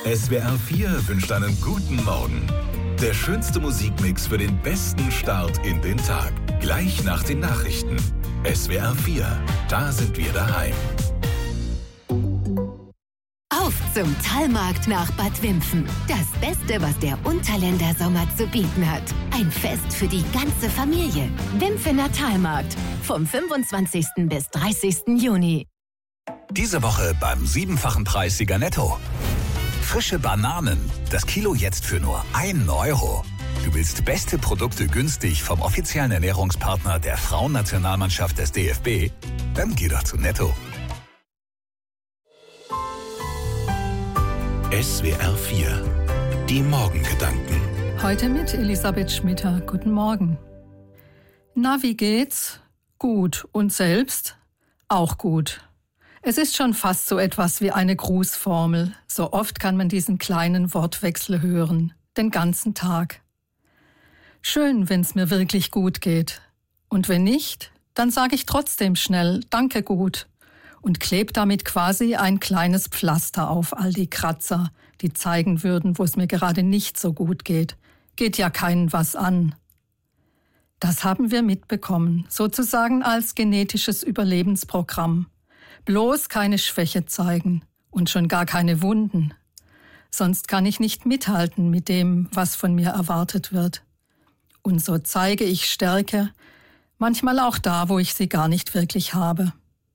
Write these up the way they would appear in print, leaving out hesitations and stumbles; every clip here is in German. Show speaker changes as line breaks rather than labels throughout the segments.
SWR 4 wünscht einen guten Morgen. Der schönste Musikmix für den besten Start in den Tag. Gleich nach den Nachrichten. SWR 4, da sind wir daheim.
Auf zum Talmarkt nach Bad Wimpfen. Das Beste, was der Unterländer Sommer zu bieten hat. Ein Fest für die ganze Familie. Wimpfener Talmarkt. Vom 25. bis 30. Juni.
Diese Woche beim 7-fachen Preissieger Netto. Frische Bananen. Das Kilo jetzt für nur 1 Euro. Du willst beste Produkte günstig vom offiziellen Ernährungspartner der Frauennationalmannschaft des DFB? Dann geh doch zu Netto.
SWR 4, die Morgengedanken.
Heute mit Elisabeth Schmitter. Guten Morgen. Na, wie geht's? Gut. Und selbst? Auch gut. Es ist schon fast so etwas wie eine Grußformel. So oft kann man diesen kleinen Wortwechsel hören. Den ganzen Tag. Schön, wenn's mir wirklich gut geht. Und wenn nicht, dann sage ich trotzdem schnell Danke gut und kleb damit quasi ein kleines Pflaster auf all die Kratzer, die zeigen würden, wo es mir gerade nicht so gut geht. Geht ja keinen was an. Das haben wir mitbekommen, sozusagen als genetisches Überlebensprogramm. Bloß keine Schwäche zeigen und schon gar keine Wunden. Sonst kann ich nicht mithalten mit dem, was von mir erwartet wird. Und so zeige ich Stärke, manchmal auch da, wo ich sie gar nicht wirklich habe.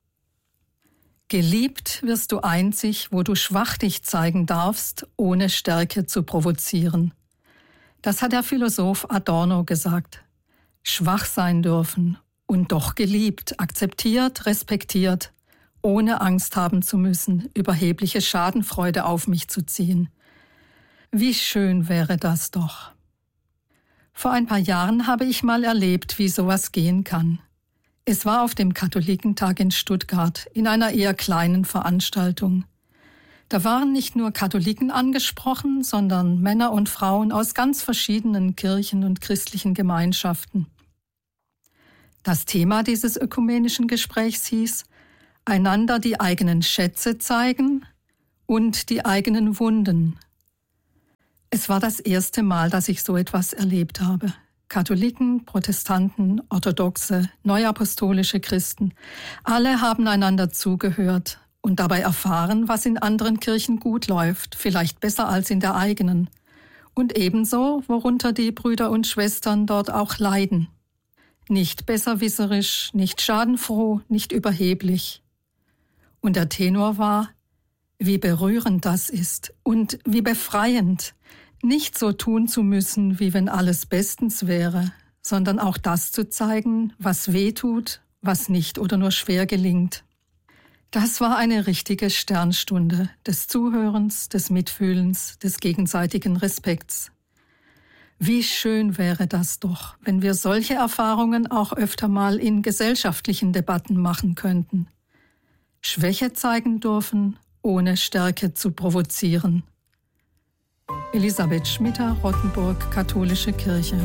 Geliebt wirst du einzig, wo du schwach dich zeigen darfst, ohne Stärke zu provozieren. Das hat der Philosoph Adorno gesagt. Schwach sein dürfen und doch geliebt, akzeptiert, respektiert, ohne Angst haben zu müssen, überhebliche Schadenfreude auf mich zu ziehen. Wie schön wäre das doch. Vor ein paar Jahren habe ich mal erlebt, wie sowas gehen kann. Es war auf dem Katholikentag in Stuttgart, in einer eher kleinen Veranstaltung. Da waren nicht nur Katholiken angesprochen, sondern Männer und Frauen aus ganz verschiedenen Kirchen und christlichen Gemeinschaften. Das Thema dieses ökumenischen Gesprächs hieß: einander die eigenen Schätze zeigen und die eigenen Wunden. Es war das erste Mal, dass ich so etwas erlebt habe. Katholiken, Protestanten, Orthodoxe, neuapostolische Christen, alle haben einander zugehört und dabei erfahren, was in anderen Kirchen gut läuft, vielleicht besser als in der eigenen. Und ebenso, worunter die Brüder und Schwestern dort auch leiden. Nicht besserwisserisch, nicht schadenfroh, nicht überheblich. Und der Tenor war: wie berührend das ist und wie befreiend, nicht so tun zu müssen, wie wenn alles bestens wäre, sondern auch das zu zeigen, was weh tut, was nicht oder nur schwer gelingt. Das war eine richtige Sternstunde des Zuhörens, des Mitfühlens, des gegenseitigen Respekts. Wie schön wäre das doch, wenn wir solche Erfahrungen auch öfter mal in gesellschaftlichen Debatten machen könnten. Schwäche zeigen dürfen, ohne Stärke zu provozieren. Elisabeth Schmitter, Rottenburg, Katholische Kirche.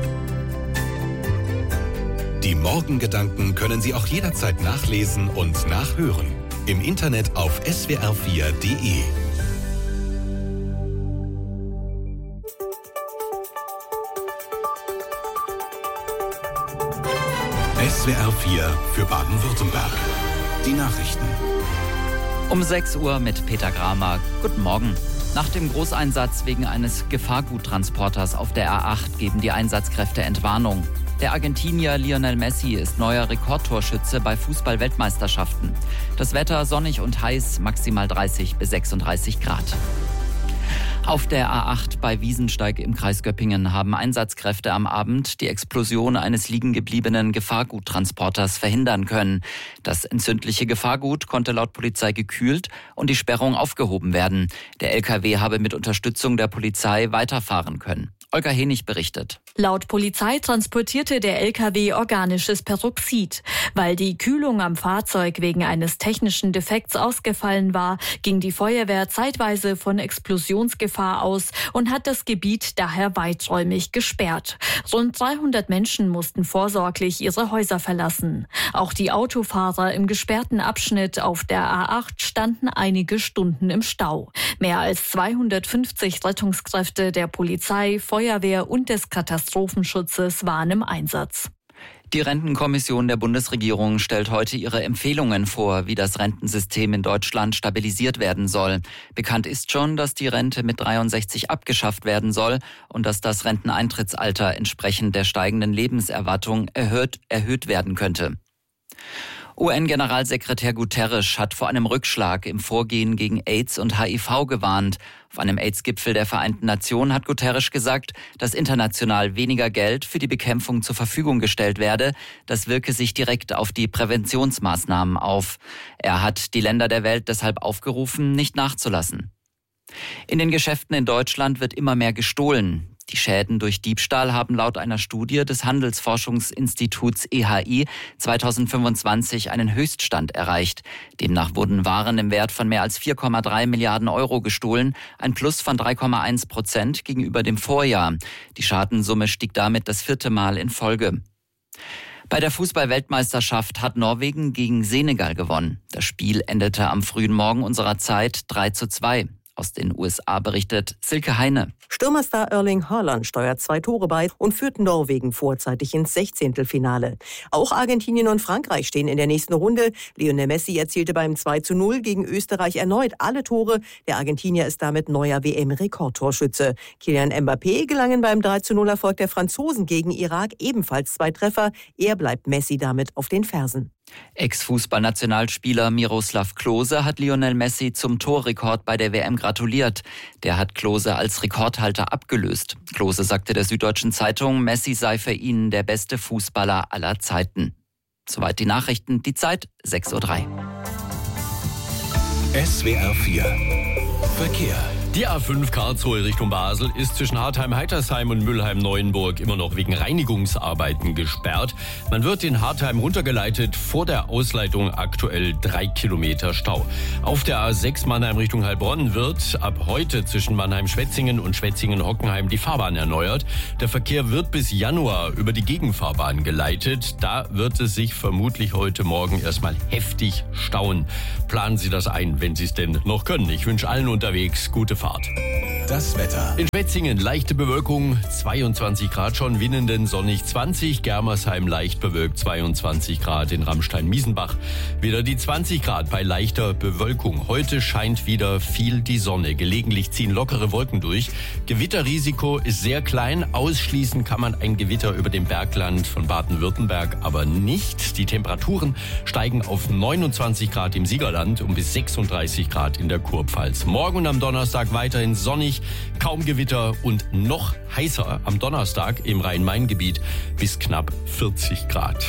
Die Morgengedanken können Sie auch jederzeit nachlesen und nachhören. Im Internet auf swr4.de. SWR 4 für Baden-Württemberg. Die Nachrichten.
Um 6 Uhr mit Peter Gramer. Guten Morgen. Nach dem Großeinsatz wegen eines Gefahrguttransporters auf der A8 geben die Einsatzkräfte Entwarnung. Der Argentinier Lionel Messi ist neuer Rekordtorschütze bei Fußball-Weltmeisterschaften. Das Wetter sonnig und heiß, maximal 30 bis 36 Grad. Auf der A8 bei Wiesensteig im Kreis Göppingen haben Einsatzkräfte am Abend die Explosion eines liegengebliebenen Gefahrguttransporters verhindern können. Das entzündliche Gefahrgut konnte laut Polizei gekühlt und die Sperrung aufgehoben werden. Der LKW habe mit Unterstützung der Polizei weiterfahren können. Olga Henig berichtet.
Laut Polizei transportierte der LKW organisches Peroxid. Weil die Kühlung am Fahrzeug wegen eines technischen Defekts ausgefallen war, ging die Feuerwehr zeitweise von Explosionsgefahr aus und hat das Gebiet daher weiträumig gesperrt. Rund 300 Menschen mussten vorsorglich ihre Häuser verlassen. Auch die Autofahrer im gesperrten Abschnitt auf der A8 standen einige Stunden im Stau. Mehr als 250 Rettungskräfte der Polizei, Feuerwehr und des Katastrophenschutzes waren im Einsatz.
Die Rentenkommission der Bundesregierung stellt heute ihre Empfehlungen vor, wie das Rentensystem in Deutschland stabilisiert werden soll. Bekannt ist schon, dass die Rente mit 63 abgeschafft werden soll und dass das Renteneintrittsalter entsprechend der steigenden Lebenserwartung erhöht werden könnte. UN-Generalsekretär Guterres hat vor einem Rückschlag im Vorgehen gegen AIDS und HIV gewarnt. Auf einem AIDS-Gipfel der Vereinten Nationen hat Guterres gesagt, dass international weniger Geld für die Bekämpfung zur Verfügung gestellt werde. Das wirke sich direkt auf die Präventionsmaßnahmen auf. Er hat die Länder der Welt deshalb aufgerufen, nicht nachzulassen. In den Geschäften in Deutschland wird immer mehr gestohlen. Die Schäden durch Diebstahl haben laut einer Studie des Handelsforschungsinstituts EHI 2025 einen Höchststand erreicht. Demnach wurden Waren im Wert von mehr als 4,3 Milliarden Euro gestohlen, ein Plus von 3,1% gegenüber dem Vorjahr. Die Schadensumme stieg damit das 4. Mal in Folge. Bei der Fußball-Weltmeisterschaft hat Norwegen gegen Senegal gewonnen. Das Spiel endete am frühen Morgen unserer Zeit 3:2. Aus den USA berichtet Silke Heine.
Stürmerstar Erling Haaland steuert 2 Tore bei und führt Norwegen vorzeitig ins 16. Auch Argentinien und Frankreich stehen in der nächsten Runde. Lionel Messi erzielte beim 2:0 gegen Österreich erneut alle Tore. Der Argentinier ist damit neuer WM-Rekordtorschütze. Kylian Mbappé gelangen beim 3:0-Erfolg der Franzosen gegen Irak ebenfalls 2 Treffer. Er bleibt Messi damit auf den Fersen.
Ex-Fußballnationalspieler Miroslav Klose hat Lionel Messi zum Torrekord bei der WM gratuliert. Der hat Klose als Rekordhalter abgelöst. Klose sagte der Süddeutschen Zeitung, Messi sei für ihn der beste Fußballer aller Zeiten. Soweit die Nachrichten, die Zeit 6:03 Uhr.
SWR 4 Verkehr.
Die A5 Karlsruhe Richtung Basel ist zwischen Hartheim-Heitersheim und Mülheim-Neuenburg immer noch wegen Reinigungsarbeiten gesperrt. Man wird in Hartheim runtergeleitet, vor der Ausleitung aktuell 3 Kilometer Stau. Auf der A6 Mannheim Richtung Heilbronn wird ab heute zwischen Mannheim-Schwetzingen und Schwetzingen-Hockenheim die Fahrbahn erneuert. Der Verkehr wird bis Januar über die Gegenfahrbahn geleitet. Da wird es sich vermutlich heute Morgen erstmal heftig stauen. Planen Sie das ein, wenn Sie es denn noch können. Ich wünsche allen unterwegs gute Fahrt.
Das Wetter.
In Schwetzingen leichte Bewölkung, 22 Grad schon, Winnenden sonnig 20, Germersheim leicht bewölkt 22 Grad, in Ramstein-Miesenbach wieder die 20 Grad bei leichter Bewölkung. Heute scheint wieder viel die Sonne, gelegentlich ziehen lockere Wolken durch. Gewitterrisiko ist sehr klein, ausschließen kann man ein Gewitter über dem Bergland von Baden-Württemberg aber nicht. Die Temperaturen steigen auf 29 Grad im Siegerland und bis 36 Grad in der Kurpfalz. Morgen und am Donnerstag weiterhin sonnig, kaum Gewitter und noch heißer am Donnerstag im Rhein-Main-Gebiet bis knapp 40 Grad.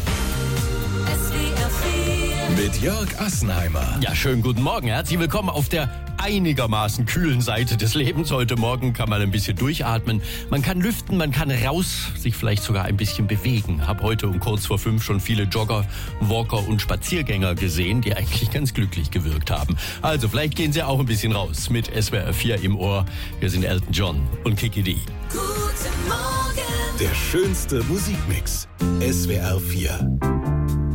Mit Jörg Assenheimer.
Ja, schönen guten Morgen. Herzlich willkommen auf der einigermaßen kühlen Seite des Lebens. Heute Morgen kann man ein bisschen durchatmen. Man kann lüften, man kann raus, sich vielleicht sogar ein bisschen bewegen. Hab heute um kurz vor 5 schon viele Jogger, Walker und Spaziergänger gesehen, die eigentlich ganz glücklich gewirkt haben. Also vielleicht gehen Sie auch ein bisschen raus mit SWR 4 im Ohr. Wir sind Elton John und Kiki D.
Guten Morgen. Der schönste Musikmix. SWR 4.